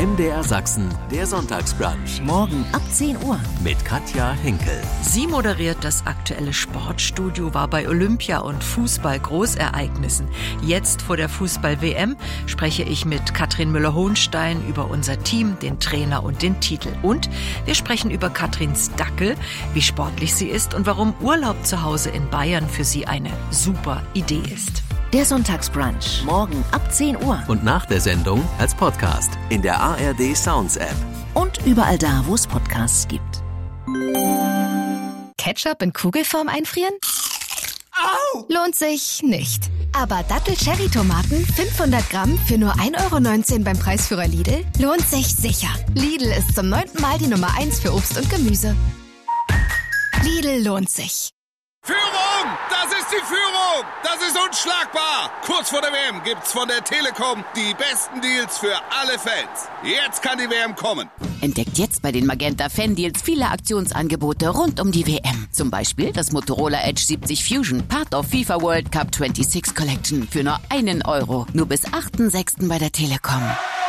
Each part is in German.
MDR Sachsen, der Sonntagsbrunch. Morgen ab 10 Uhr. Mit Katja Henkel. Sie moderiert das aktuelle Sportstudio, war bei Olympia und Fußball-Großereignissen. Jetzt vor der Fußball-WM spreche ich mit Katrin Müller-Hohenstein über unser Team, den Trainer und den Titel. Und wir sprechen über Katrins Dackel, wie sportlich sie ist und warum Urlaub zu Hause in Bayern für sie eine super Idee ist. Der Sonntagsbrunch. Morgen ab 10 Uhr. Und nach der Sendung als Podcast in der ARD Sounds App. Und überall da, wo es Podcasts gibt. Ketchup in Kugelform einfrieren? Au! Lohnt sich nicht. Aber Dattel-Cherry-Tomaten 500 Gramm für nur 1,19 € beim Preisführer Lidl lohnt sich sicher. Lidl ist zum 9. Mal die Nummer 1 für Obst und Gemüse. Lidl lohnt sich. Führung! Das ist die Führung! Das ist unschlagbar! Kurz vor der WM gibt's von der Telekom die besten Deals für alle Fans. Jetzt kann die WM kommen. Entdeckt jetzt bei den Magenta Fan-Deals viele Aktionsangebote rund um die WM. Zum Beispiel das Motorola Edge 70 Fusion, Part of FIFA World Cup 26 Collection für nur 1 €. Nur bis 8.6. bei der Telekom.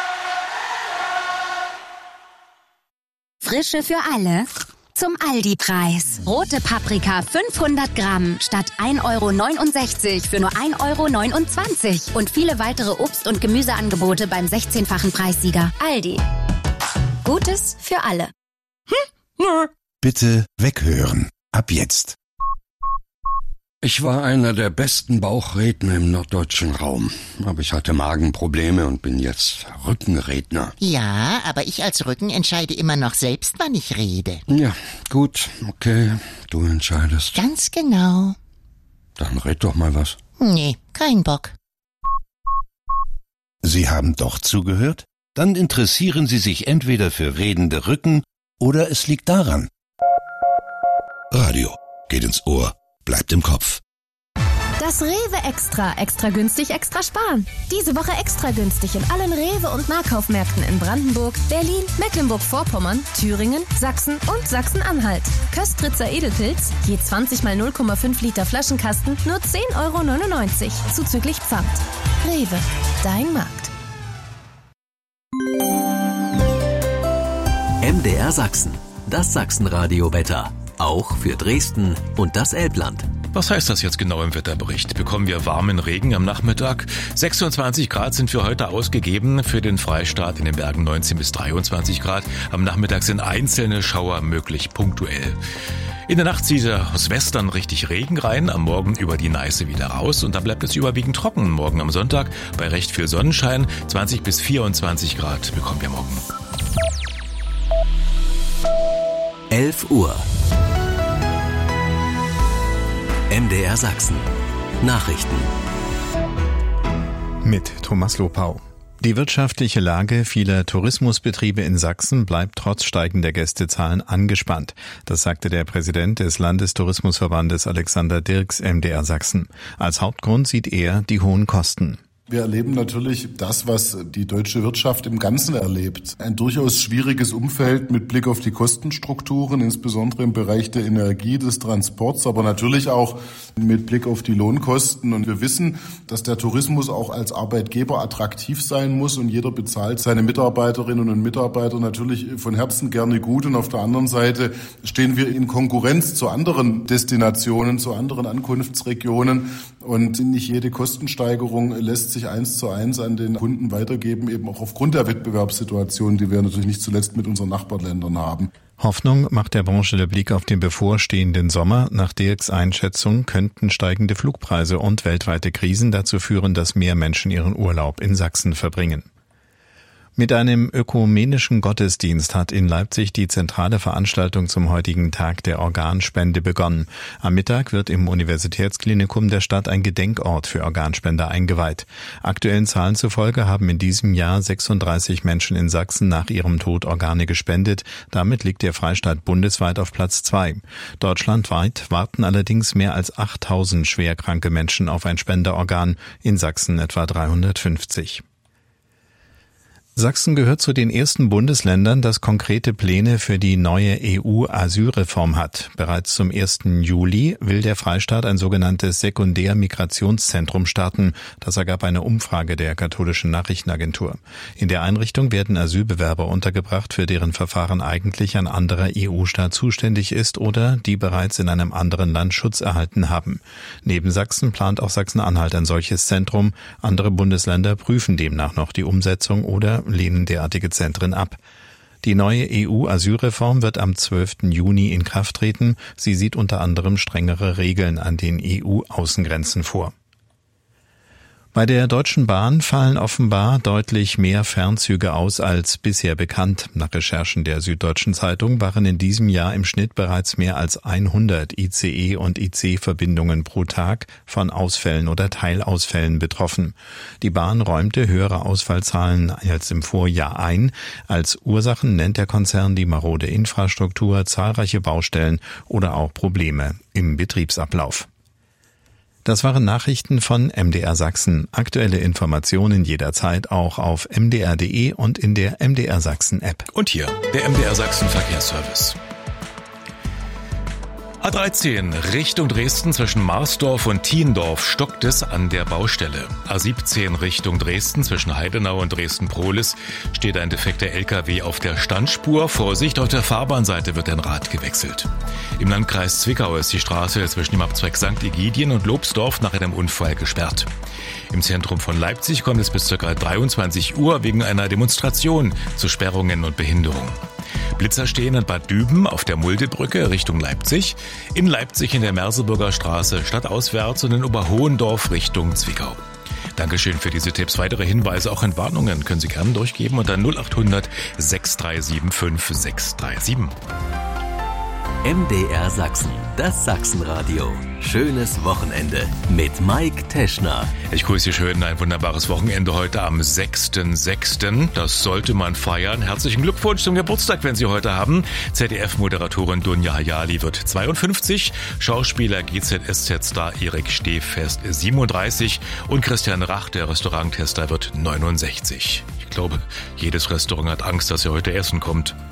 Frische für alle. Zum Aldi-Preis. Rote Paprika 500 Gramm statt 1,69 € für nur 1,29 €. Und viele weitere Obst- und Gemüseangebote beim 16-fachen Preissieger. Aldi. Gutes für alle. Bitte weghören. Ab jetzt. Ich war einer der besten Bauchredner im norddeutschen Raum. Aber ich hatte Magenprobleme und bin jetzt Rückenredner. Ja, aber ich als Rücken entscheide immer noch selbst, wann ich rede. Ja, gut, okay, du entscheidest. Ganz genau. Dann red doch mal was. Nee, kein Bock. Sie haben doch zugehört? Dann interessieren Sie sich entweder für redende Rücken oder es liegt daran. Radio geht ins Ohr. Bleibt im Kopf. Das Rewe Extra. Extra günstig, extra sparen. Diese Woche extra günstig in allen Rewe- und Nahkaufmärkten in Brandenburg, Berlin, Mecklenburg-Vorpommern, Thüringen, Sachsen und Sachsen-Anhalt. Köstritzer Edelpilz, je 20 mal 0,5 Liter Flaschenkasten, nur 10,99 € zuzüglich Pfand. Rewe, dein Markt. MDR Sachsen, das Sachsenradio-Wetter. Auch für Dresden und das Elbland. Was heißt das jetzt genau im Wetterbericht? Bekommen wir warmen Regen am Nachmittag? 26 Grad sind für heute ausgegeben, für den Freistaat in den Bergen 19 bis 23 Grad. Am Nachmittag sind einzelne Schauer möglich, punktuell. In der Nacht zieht er aus Western richtig Regen rein, am Morgen über die Neiße wieder raus und dann bleibt es überwiegend trocken. Morgen am Sonntag bei recht viel Sonnenschein, 20 bis 24 Grad bekommen wir morgen. 11 Uhr. MDR Sachsen. Nachrichten. Mit Thomas Lopau. Die wirtschaftliche Lage vieler Tourismusbetriebe in Sachsen bleibt trotz steigender Gästezahlen angespannt. Das sagte der Präsident des Landestourismusverbandes Alexander Dirks MDR Sachsen. Als Hauptgrund sieht er die hohen Kosten. Wir erleben natürlich das, was die deutsche Wirtschaft im Ganzen erlebt. Ein durchaus schwieriges Umfeld mit Blick auf die Kostenstrukturen, insbesondere im Bereich der Energie, des Transports, aber natürlich auch mit Blick auf die Lohnkosten. Und wir wissen, dass der Tourismus auch als Arbeitgeber attraktiv sein muss und jeder bezahlt seine Mitarbeiterinnen und Mitarbeiter natürlich von Herzen gerne gut. Und auf der anderen Seite stehen wir in Konkurrenz zu anderen Destinationen, zu anderen Ankunftsregionen. Und nicht jede Kostensteigerung lässt sich 1:1 an den Kunden weitergeben, eben auch aufgrund der Wettbewerbssituation, die wir natürlich nicht zuletzt mit unseren Nachbarländern haben. Hoffnung macht der Branche der Blick auf den bevorstehenden Sommer. Nach Dirks Einschätzung könnten steigende Flugpreise und weltweite Krisen dazu führen, dass mehr Menschen ihren Urlaub in Sachsen verbringen. Mit einem ökumenischen Gottesdienst hat in Leipzig die zentrale Veranstaltung zum heutigen Tag der Organspende begonnen. Am Mittag wird im Universitätsklinikum der Stadt ein Gedenkort für Organspender eingeweiht. Aktuellen Zahlen zufolge haben in diesem Jahr 36 Menschen in Sachsen nach ihrem Tod Organe gespendet. Damit liegt der Freistaat bundesweit auf Platz 2. Deutschlandweit warten allerdings mehr als 8.000 schwerkranke Menschen auf ein Spenderorgan, in Sachsen etwa 350. Sachsen gehört zu den ersten Bundesländern, das konkrete Pläne für die neue EU-Asylreform hat. Bereits zum 1. Juli will der Freistaat ein sogenanntes Sekundärmigrationszentrum starten. Das ergab eine Umfrage der katholischen Nachrichtenagentur. In der Einrichtung werden Asylbewerber untergebracht, für deren Verfahren eigentlich ein anderer EU-Staat zuständig ist oder die bereits in einem anderen Land Schutz erhalten haben. Neben Sachsen plant auch Sachsen-Anhalt ein solches Zentrum. Andere Bundesländer prüfen demnach noch die Umsetzung oder lehnen derartige Zentren ab. Die neue EU-Asylreform wird am 12. Juni in Kraft treten. Sie sieht unter anderem strengere Regeln an den EU-Außengrenzen vor. Bei der Deutschen Bahn fallen offenbar deutlich mehr Fernzüge aus als bisher bekannt. Nach Recherchen der Süddeutschen Zeitung waren in diesem Jahr im Schnitt bereits mehr als 100 ICE- und IC-Verbindungen pro Tag von Ausfällen oder Teilausfällen betroffen. Die Bahn räumte höhere Ausfallzahlen als im Vorjahr ein. Als Ursachen nennt der Konzern die marode Infrastruktur, zahlreiche Baustellen oder auch Probleme im Betriebsablauf. Das waren Nachrichten von MDR Sachsen. Aktuelle Informationen jederzeit auch auf mdr.de und in der MDR Sachsen App. Und hier der MDR Sachsen Verkehrsservice. A13 Richtung Dresden zwischen Marsdorf und Thiendorf stockt es an der Baustelle. A17 Richtung Dresden zwischen Heidenau und Dresden-Prohlis steht ein defekter LKW auf der Standspur. Vorsicht, auf der Fahrbahnseite wird ein Rad gewechselt. Im Landkreis Zwickau ist die Straße zwischen dem Abzweig St. Egidien und Lobsdorf nach einem Unfall gesperrt. Im Zentrum von Leipzig kommt es bis ca. 23 Uhr wegen einer Demonstration zu Sperrungen und Behinderung. Blitzer stehen in Bad Düben auf der Muldebrücke Richtung Leipzig, in Leipzig in der Merseburger Straße stadtauswärts und in Oberhohendorf Richtung Zwickau. Dankeschön für diese Tipps. Weitere Hinweise, auch Entwarnungen können Sie gerne durchgeben unter 0800 6375 637. MDR Sachsen, das Sachsenradio. Schönes Wochenende mit Mike Teschner. Ich grüße Sie schön. Ein wunderbares Wochenende heute am 6.6. Das sollte man feiern. Herzlichen Glückwunsch zum Geburtstag, wenn Sie heute haben. ZDF-Moderatorin Dunja Hayali wird 52, Schauspieler GZSZ-Star Erik Stehfest 37 und Christian Rach, der Restauranttester, wird 69. Ich glaube, jedes Restaurant hat Angst, dass er heute essen kommt.